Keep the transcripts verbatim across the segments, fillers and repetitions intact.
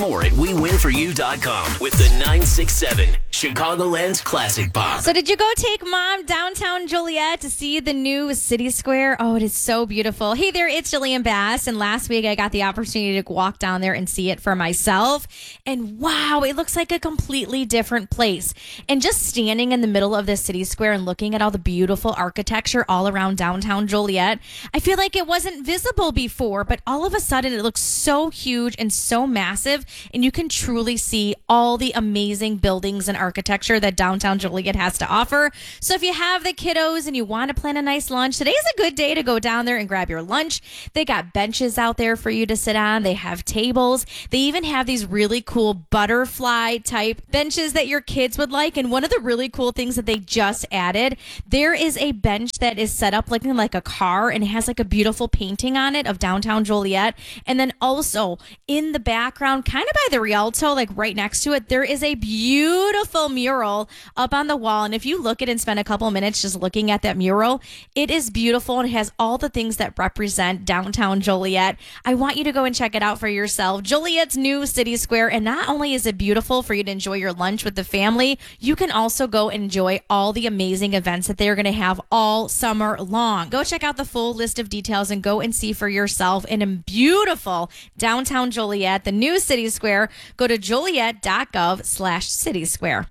More at we win for you dot com with the nine six seven Chicagoland Classic Pop. So did you go take Mom downtown Joliet to see the new City Square? Oh, it is so beautiful. Hey there, it's Jillian Bass. And last week I got the opportunity to walk down there and see it for myself. And wow, it looks like a completely different place. And just standing in the middle of this City Square and looking at all the beautiful architecture all around downtown Joliet, I feel like it wasn't visible before, but all of a sudden it looks so huge and so massive. And you can truly see all the amazing buildings and architecture that downtown Joliet has to offer. So if you have the kiddos and you want to plan a nice lunch, today's a good day to go down there and grab your lunch. They got benches out there for you to sit on. They have tables. They even have these really cool butterfly type benches that your kids would like. And one of the really cool things that they just added, there is a bench that is set up looking like a car and it has like a beautiful painting on it of downtown Joliet. And then also in the background, kind of by the Rialto, like right next to it, there is a beautiful mural up on the wall. And if you look at it and spend a couple minutes just looking at that mural, it is beautiful and it has all the things that represent downtown Joliet. I want you to go and check it out for yourself. Joliet's new City Square. And not only is it beautiful for you to enjoy your lunch with the family, you can also go enjoy all the amazing events that they're going to have all summer long. Go check out the full list of details and go and see for yourself in a beautiful downtown Joliet, the new City Square. Go to joliet.gov slash city square.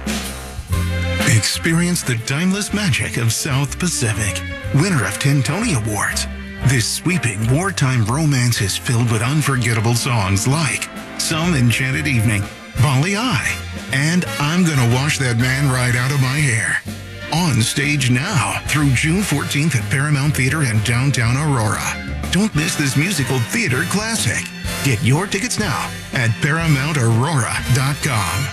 Experience the timeless magic of South Pacific, winner of ten Tony Awards. This sweeping wartime romance is filled with unforgettable songs like Some Enchanted Evening, Volley Eye, and I'm Gonna Wash That Man Right Out of My Hair. On stage now through June fourteenth at Paramount Theater in downtown Aurora. Don't miss this musical theater classic. Get your tickets now at paramount aurora dot com.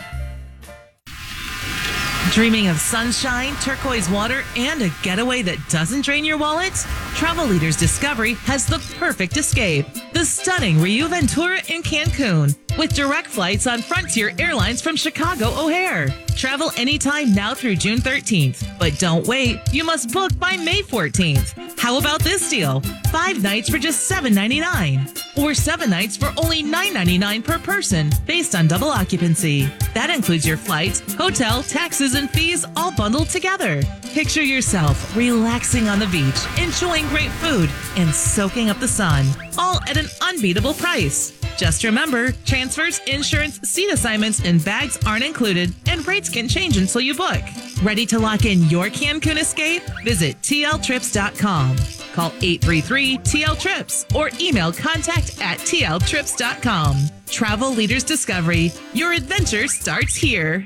Dreaming of sunshine, turquoise water, and a getaway that doesn't drain your wallet? Travel Leaders Discovery has the perfect escape. The stunning Rio Ventura in Cancun, with direct flights on Frontier Airlines from Chicago O'Hare. Travel anytime now through June thirteenth. But don't wait, you must book by May fourteenth. How about this deal? Five nights for just seven ninety-nine. Or seven nights for only nine ninety-nine per person, based on double occupancy. That includes your flights, hotel, taxes, and fees all bundled together. Picture yourself relaxing on the beach, enjoying great food, and soaking up the sun, all at an unbeatable price. Just remember, transfers, insurance, seat assignments, and bags aren't included, and rates can change until you book. Ready to lock in your Cancun escape? Visit T L trips dot com. Call eight three three T L trips or email contact at T L trips dot com. Travel Leaders Discovery. Your adventure starts here.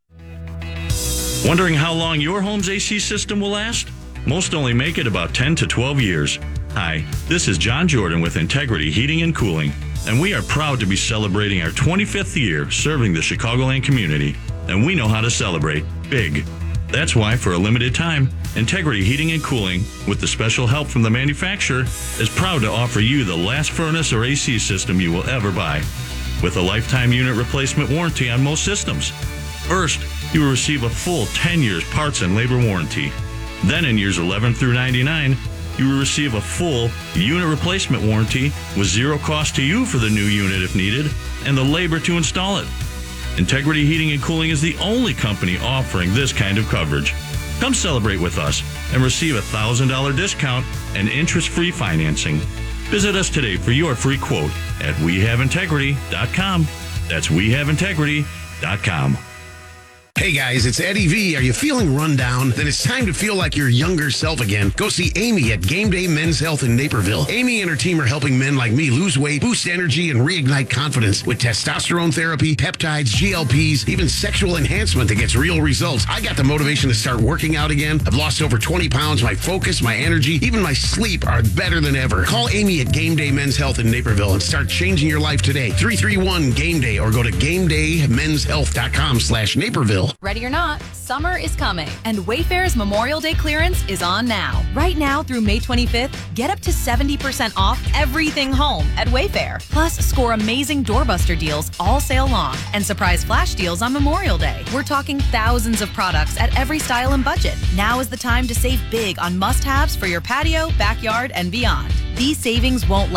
Wondering how long your home's A C system will last? Most only make it about ten to twelve years. Hi, this is John Jordan with Integrity Heating and Cooling, and we are proud to be celebrating our twenty-fifth year serving the Chicagoland community, and we know how to celebrate big. That's why, for a limited time, Integrity Heating and Cooling, with the special help from the manufacturer, is proud to offer you the last furnace or A C system you will ever buy, with a lifetime unit replacement warranty on most systems. First, you will receive a full ten years parts and labor warranty. Then in years eleven through ninety-nine, you will receive a full unit replacement warranty with zero cost to you for the new unit if needed, and the labor to install it. Integrity Heating and Cooling is the only company offering this kind of coverage. Come celebrate with us and receive a one thousand dollars discount and interest-free financing. Visit us today for your free quote at we have integrity dot com. That's we have integrity dot com. Hey guys, it's Eddie V. Are you feeling run down? Then it's time to feel like your younger self again. Go see Amy at Game Day Men's Health in Naperville. Amy and her team are helping men like me lose weight, boost energy, and reignite confidence with testosterone therapy, peptides, G L Ps, even sexual enhancement that gets real results. I got the motivation to start working out again. I've lost over twenty pounds. My focus, my energy, even my sleep are better than ever. Call Amy at Game Day Men's Health in Naperville and start changing your life today. three three one game day or go to game day men's health dot com slash Naperville. Ready or not, summer is coming, and Wayfair's Memorial Day clearance is on now. Right now through May twenty-fifth, get up to seventy percent off everything home at Wayfair. Plus, score amazing doorbuster deals all sale long and surprise flash deals on Memorial Day. We're talking thousands of products at every style and budget. Now is the time to save big on must-haves for your patio, backyard, and beyond. These savings won't last.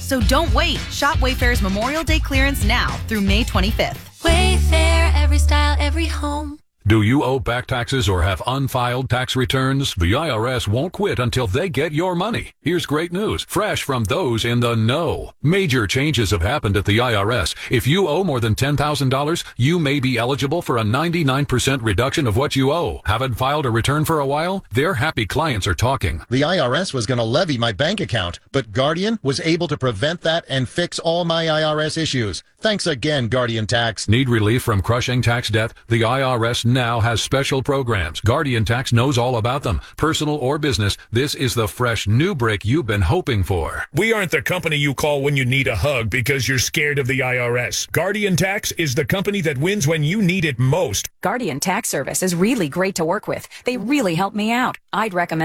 So don't wait. Shop Wayfair's Memorial Day clearance now through May twenty-fifth. Wayfair, every style, every home. Do you owe back taxes or have unfiled tax returns? The I R S won't quit until they get your money. Here's great news, fresh from those in the know. Major changes have happened at the I R S. If you owe more than ten thousand dollars, you may be eligible for a ninety-nine percent reduction of what you owe. Haven't filed a return for a while? Their happy clients are talking. The I R S was going to levy my bank account, but Guardian was able to prevent that and fix all my I R S issues. Thanks again, Guardian Tax. Need relief from crushing tax debt? The I R S now has special programs. Guardian Tax knows all about them. Personal or business, this is the fresh new break you've been hoping for. We aren't the company you call when you need a hug because you're scared of the I R S. Guardian Tax is the company that wins when you need it most. Guardian Tax Service is really great to work with. They really help me out. I'd recommend